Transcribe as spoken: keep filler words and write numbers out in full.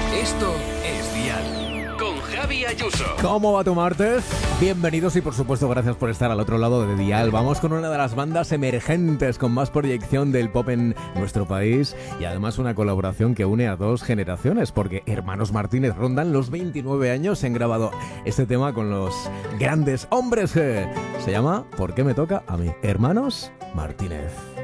Esto es Dial, con Javi Ayuso. ¿Cómo va tu martes? Bienvenidos y por supuesto gracias por estar al otro lado de Dial. Vamos con una de las bandas emergentes con más proyección del pop en nuestro país y además una colaboración que une a dos generaciones, porque Hermanos Martínez rondan los veintinueve años. Han grabado este tema con los grandes hombres G. Se llama ¿Por qué me toca a mí? Hermanos Martínez.